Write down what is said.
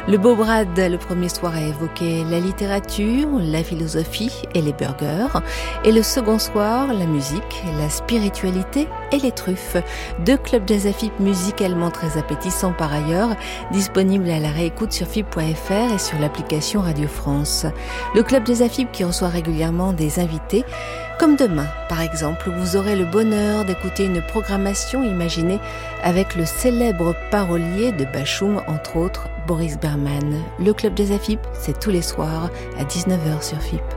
Le beau Brad, le premier soir, a évoqué la littérature, la philosophie et les burgers. Et le second soir, la musique, la spiritualité et les truffes. Deux clubs jazz à FIP musicalement très appétissants par ailleurs, disponibles à la réécoute sur FIP.fr et sur l'application Radio France. Le club jazz à FIP qui reçoit régulièrement des invités, comme demain, par exemple, où vous aurez le bonheur d'écouter une programmation imaginée avec le célèbre parolier de Bachung, entre autres, Boris Berman. Le club jazz à FIP, c'est tous les soirs à 19h sur FIP.